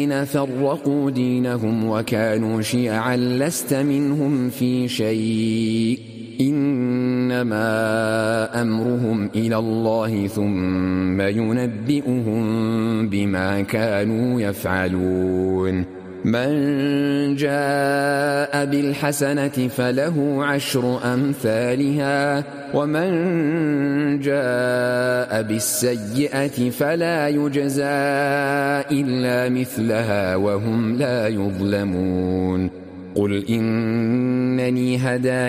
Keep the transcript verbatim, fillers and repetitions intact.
فرقوا دينهم وكانوا شيعا لست منهم في شيء إنما أمرهم إلى الله ثم ينبئهم بما كانوا يفعلون من جاء بالحسنة فله عشر أمثالها ومن جاء بالسيئة فلا يجزى إلا مثلها وهم لا يظلمون قل إنني هداني